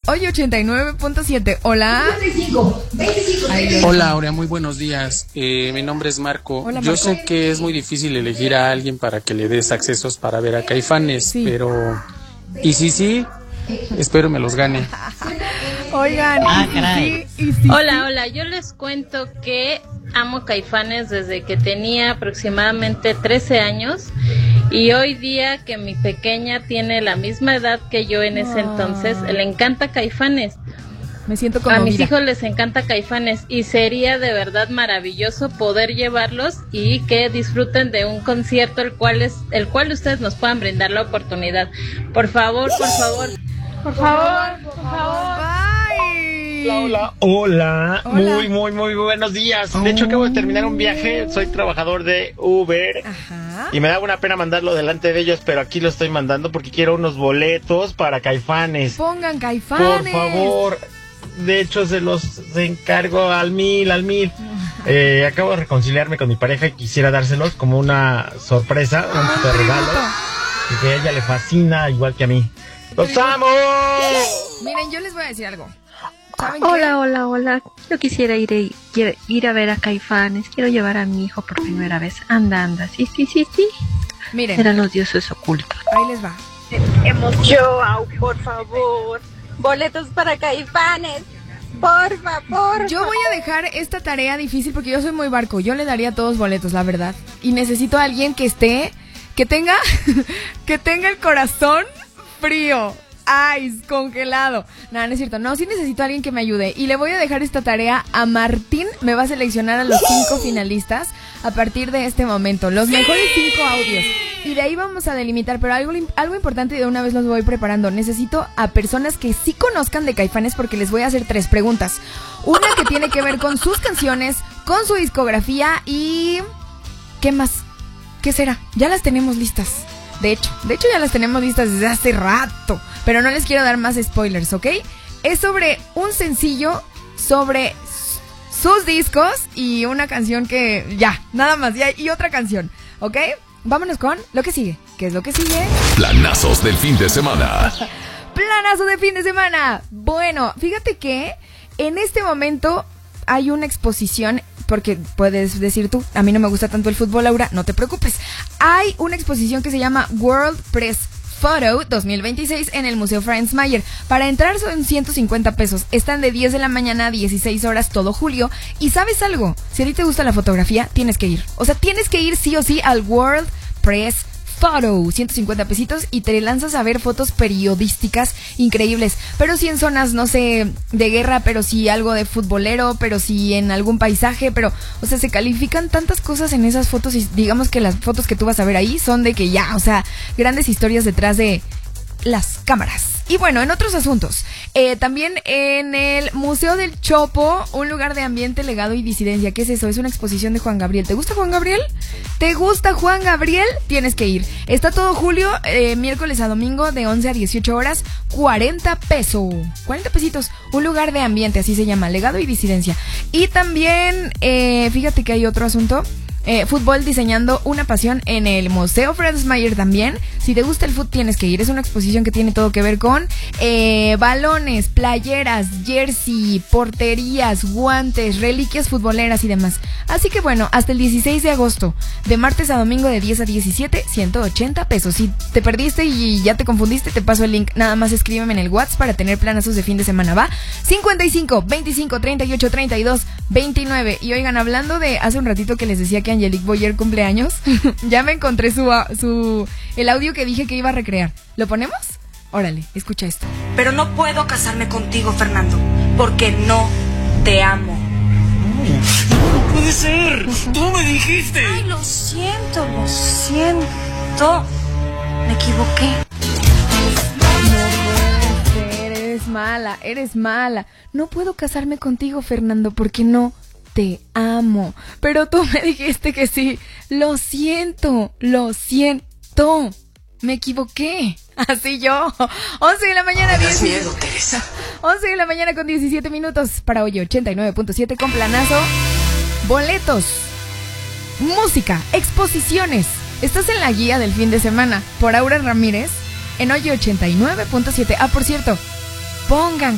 Hoy 89.7. Hola. 25. Hola, Aurea, muy buenos días. Mi nombre es Marco. Hola, Yo Marco. sé que es muy difícil elegir a alguien para que le des accesos para ver a Caifanes, Sí. pero... Y sí, espero me los gane. Oigan. Caray. Sí. Hola, yo les cuento que amo Caifanes desde que tenía aproximadamente 13 años y hoy día que mi pequeña tiene la misma edad que yo en ese entonces, le encanta Caifanes. Me siento A conmovida. mis hijos les encanta Caifanes y sería de verdad maravilloso poder llevarlos y que disfruten de un concierto el cual ustedes nos puedan brindar la oportunidad. Por favor. Bye. Hola. Muy buenos días. De hecho, acabo de terminar un viaje. Soy trabajador de Uber. Ajá. Y me da una pena mandarlo delante de ellos, pero aquí lo estoy mandando porque quiero unos boletos para Caifanes. Pongan Caifanes. Por favor. De hecho, se los encargo al mil. Acabo de reconciliarme con mi pareja y quisiera dárselos como una sorpresa, un super regalo. Y que a ella le fascina igual que a mí. ¡Los amo! Miren, yo les voy a decir algo. ¿Saben qué? Hola. Yo quisiera ir a ver a Caifanes. Quiero llevar a mi hijo por primera vez. Anda. Sí. Miren, Eran los dioses ocultos. ahí les va. Por favor. Boletos para Caifanes. Por favor. Yo voy a dejar esta tarea difícil porque yo soy muy barco. Yo le daría todos boletos, la verdad. Y necesito a alguien que tenga el corazón frío. Ice, congelado. No es cierto. No, sí necesito a alguien que me ayude. Y le voy a dejar esta tarea a Martín. Me va a seleccionar a los 5 finalistas a partir de este momento. Los mejores 5 audios. Y de ahí vamos a delimitar. Pero algo importante, y de una vez los voy preparando. Necesito a personas que sí conozcan de Caifanes porque les voy a hacer 3 preguntas. Una que tiene que ver con sus canciones, con su discografía y... ¿qué más? ¿Qué será? Ya las tenemos listas. De hecho ya las tenemos listas desde hace rato. Pero no les quiero dar más spoilers, ¿ok? Es sobre un sencillo, sobre sus discos y una canción que... ya, nada más, ya, y otra canción, ¿ok? Vámonos con lo que sigue. ¿Qué es lo que sigue? Planazos del fin de semana. Planazo de fin de semana. Bueno, fíjate que en este momento hay una exposición... porque puedes decir tú, a mí no me gusta tanto el fútbol, Laura, no te preocupes. Hay una exposición que se llama World Press Photo 2026 en el Museo Franz Mayer. Para entrar son 150 pesos. Están de 10 de la mañana a 16 horas todo julio. Y ¿sabes algo? Si a ti te gusta la fotografía, tienes que ir. O sea, tienes que ir sí o sí al World Press Photo, 150 pesitos y te lanzas a ver fotos periodísticas increíbles, pero sí en zonas, no sé, de guerra, pero sí algo de futbolero, pero sí en algún paisaje, pero, o sea, se califican tantas cosas en esas fotos y digamos que las fotos que tú vas a ver ahí son de que ya, o sea, grandes historias detrás de las cámaras. Y bueno, en otros asuntos, también en el Museo del Chopo, un lugar de ambiente, legado y disidencia. ¿Qué es eso? Es una exposición de Juan Gabriel. ¿Te gusta Juan Gabriel? ¿Te gusta Juan Gabriel? Tienes que ir. Está todo julio, miércoles a domingo, de 11 a 18 horas, 40 pesos. 40 pesitos. Un lugar de ambiente, así se llama, legado y disidencia. Y también, fíjate que hay otro asunto. Fútbol diseñando una pasión en el Museo Franz Mayer también. Si te gusta el fútbol tienes que ir. Es una exposición que tiene todo que ver con balones, playeras, jersey, porterías, guantes, reliquias futboleras y demás. Así que bueno, hasta el 16 de agosto, de martes a domingo de 10 a 17, 180 pesos. Si te perdiste y ya te confundiste, te paso el link. Nada más escríbeme en el WhatsApp para tener planazos de fin de semana, ¿va? 55 25 38 32 29. Y oigan, hablando de hace un ratito que les decía que Angelique Boyer cumpleaños, ya me encontré el audio que dije que iba a recrear. ¿Lo ponemos? Órale, escucha esto. Pero no puedo casarme contigo, Fernando, porque no te amo. ¡No puede ser! ¡Tú me dijiste! Ay, lo siento. Me equivoqué. No puede ser, eres mala. No puedo casarme contigo, Fernando, porque no te amo. Pero tú me dijiste que sí. Lo siento. Me equivoqué. Así yo. 11 de la mañana. 10 miedo, Teresa. 11 de la mañana con 17 minutos. Para hoy 89.7 con planazo. Boletos. Música. Exposiciones. Estás en la guía del fin de semana. Por Aura Ramírez. En hoy 89.7. Ah, por cierto. Pongan